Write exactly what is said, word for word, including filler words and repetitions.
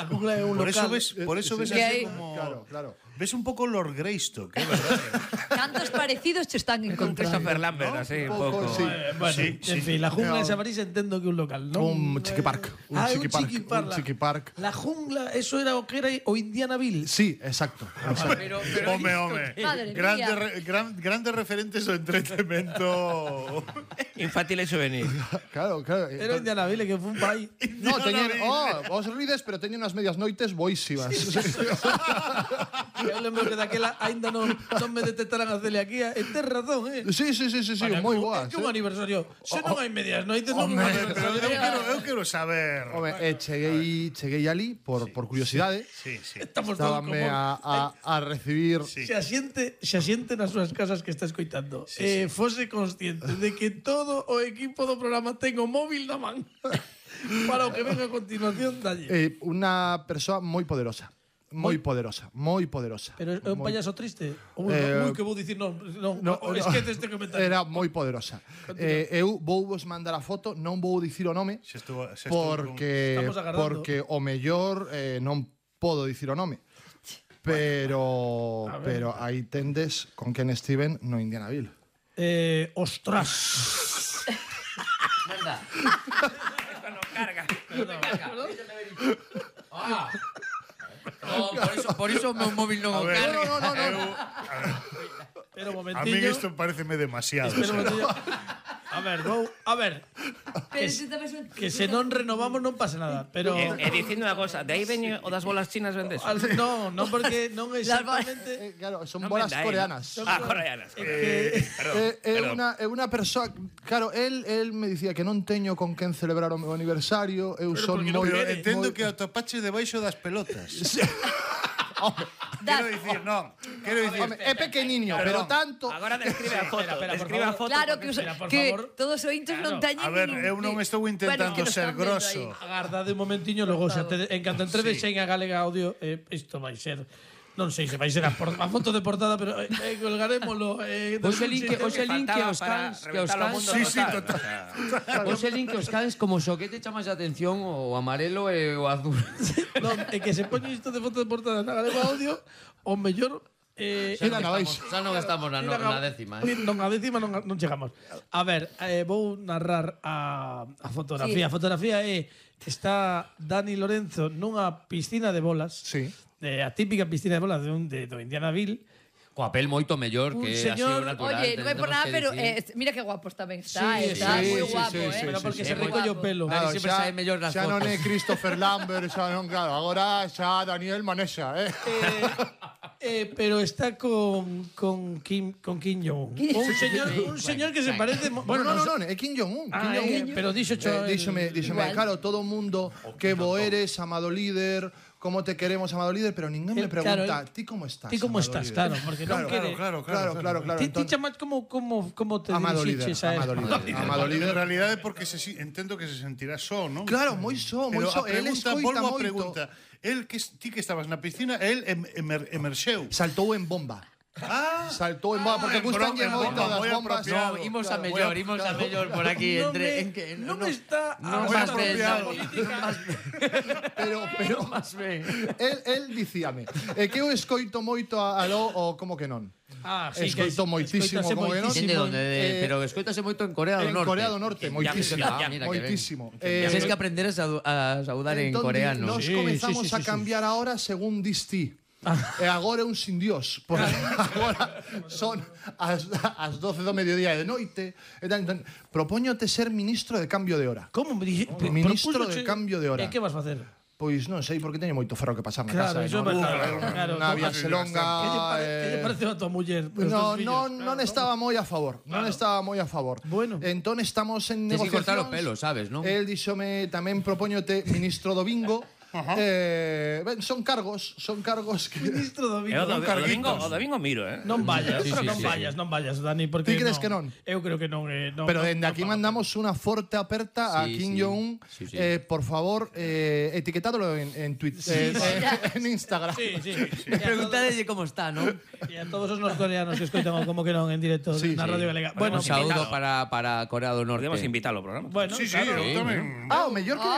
A jungla é un Por eso local. ves, por eso ves Que así hai- como... Claro, claro. Ves un pouco Lord Greystock, é verdade. Cantos parecidos che están Con encontrando. Christopher Lambert, así, un pouco. sí. Eh, bueno, Sí, en sí. fin, la jungla de Sabarís entendo que un local, non? Un chiqui park, un ah, chiqui un park, chiqui un park. chiqui park. La jungla, eso era o que era o Indianaville. Sí, exacto. exacto. Pero, pero Home, home. Madre Grande, mía. re, gran, grandes referentes ao entretenimento. infantil e juvenil. Claro, claro. Era Indianaville que fue un pai. No, teñen, oh, vos rides, pero teñen unas medias noites boísimas. Eu lembro que daquela aínda non, non me detectaran a celiaquía. E tes razón, eh. Sí, sí, sí, sí, sí, Para moi que- boas. É que un eh. aniversario. Se non hai medias noites, non Home, un pero eu aniversario. quero, eu quero saber. Home, eh, cheguei, cheguei ali por, por curiosidade. Sí, sí. Estamos todos como... Estábame a, a, a recibir... Sí. Se asiente, se asiente nas súas casas que está escoitando. eh, fose consciente de que todo o equipo do programa ten o móvil na man. Para o que venga a continuación, dalle. Eh, unha persoa moi poderosa. Moi poderosa, moi poderosa. Pero é un Moi- payaso triste. Ui, Eh, ui, que vou dicir non, non, No, no, no. esquece este comentario. Era moi poderosa. Eh, eu vou vos mandar a foto, non vou dicir o nome Se estou- se estou porque Estamos agardando. porque o mellor eh, non podo dicir o nome. Pero A ver. pero aí tendes con quen estiven no Indianaville. Eh, ostras. Manda. No carga. Ah. No, por iso, por iso o meu móvil non A o ver, carga. no, no, no, eu, Pero un a momentillo. mí isto pareceme demasiado. Espera un o sea. momentillo. A ver, vou, a ver, Pero tú tamén son- que se non renovamos non pasa nada, pero E, e dicindo unha cosa, de aí veño o das bolas chinas vendes. Al- no, non porque non exactamente Eh, claro, son Non bolas venda aí, coreanas. ¿no? Ah, coreanas. eh, Perdón, É, é perdón. unha é unha persoa, claro, el el me dicía que non teño con quen celebrar o meu aniversario, eu son porque non moi Pero quere. entendo moi- que o topache debaixo das pelotas. Das- Quero dicir, non. Quero dicir, Home, é pequeniño, pero tanto. Agora describe a foto, Espera, espera, por describe a favor. foto. Claro que, os, Mira, por que favor. todos os ointes non Claro. teñen A ver, nin- eu non estou intentando Bueno, es que ser nos están vendo grosso. aí. agardade un momentiño, logo xa te, en canto entrevexen a Galega Audio, eh, isto vai ser non sei se vai ser a, por, a foto de portada, pero eh, eh, colgarémoslo eh, Hoxe link, sitio hoxe link que Faltaba os para cans, que os reventar o cans, mundo Sí, sí, total. total. hoxe link que os cans como xoquete chamas a atención o amarelo e o azul. non, é que se poñe isto de foto de portada na Galega Audio, o mellor eh, Xa Era non na estamos, xa non estamos na, Mira, no, na décima. Eh? Non, a décima non, non chegamos. A ver, eh, vou narrar a, a fotografía. Sí. A fotografía é está Dani Lorenzo nunha piscina de bolas. Sí. Eh, a típica piscina de bolas de, un, de do Indianaville. Coa pel moito mellor Un que señor- así o natural. Oye, non é por tendemos nada, que pero dicir. eh, mira que guapos tamén Sí, está, está sí, moi sí, guapo, sí, eh. sí, Pero porque sí, se sí. recolle o Guapo. pelo. Claro, sempre sae mellor nas xa non é fotos. Christopher Lambert, xa non, claro, agora xa Daniel manexa, eh. Eh, pero está con con Kim con Kim Jong. Un señor, un señor que se parece, mo- Bueno, bueno, no, no, no, no, é Kim Jong-un. Ah, Kim Jong-un. eh, pero dixo cho Eh, díxome, díxome, Igual. claro, todo o mundo que bo eres, amado líder, como te queremos, amado líder, pero ninguén me Eh, claro, pregunta, eh, ti como estás? ti como amado estás, líder?" claro, porque non claro, quere- Claro, Claro, claro, claro. Ti, ti entón- chamas como como como te Amado líder, dirixiches a amado él? líder, amado En líder. realidade porque se, si- entendo que se sentirá só, non? Claro, moi só, moi Pero só. a El pregunta, escoita volvo a moito. pregunta. El que ti que estabas na piscina, el em, emer, emerxeu. Saltou en bomba. Ah, Saltou en bomba porque en gustan bro- lle en moito bomba, das moi bombas. apropiado. No, imos a Claro, mellor, voy a- imos a mellor por aquí Non entre me- en que non está non a máis una ben, ronda non política. máis ben. Pero, pero, Máis ben. el, el dicíame, é que eu escoito moito a, a lo, o como que non. Ah, sí, Escoito que moitísimo, escoitase como que non. moitísimo. Dende onde, Eh, pero escoitase moito en Corea do En Norte. Corea do Norte, moitísimo, Ah, mira que ben. moitísimo. Tens que aprender a, sau- a saudar en entón, coreano. Nos Sí, comezamos sí, sí, a sí, sí. cambiar ahora según dis ti. E agora é un sin dios, porque agora son as, as doce do mediodía e de noite. E tal, entón, propóñote ser ministro de cambio de hora. Como me dije, Ministro de cambio de hora. E que vas facer? Pois non sei, porque teño moito ferro que pasar na Claro, casa. iso non? é Unha- verdade, claro, Unha no, viaxe Que lle, longa. pare, que lle eh, parece a tua muller? Os No, teus fillos? non, Claro, non estaba moi a favor. Non estaba moi a favor. Bueno. Entón estamos en Tens que cortar o negociacións. pelo, sabes, non? El díxome tamén propóñote ministro do bingo. Eh, ben, son cargos, son cargos que Ministro do E o, do, Bingo. o domingo, o domingo miro, eh. Non vayas, Sí, sí, non sí. vayas, non vayas, Dani, porque Ti crees que non? Eu creo que non, eh, non Pero non, dende non aquí paga. mandamos unha forte aperta a Sí, Kim sí. Jong-un. Sí, sí. Eh, por favor, eh, etiquetádolo en, en Twitter, eh, eh, en Instagram. Sí, sí. E a todos- Preguntadelle como está, non? E a todos os norcoreanos que escoitan o como que non en directo Sí, na sí. Radio Galega. Bueno, Un saúdo invitalo. para, para Corea do Norte. Podemos invitarlo ao programa. bueno, sí, sí, claro. eu tamén. Ah, o mellor que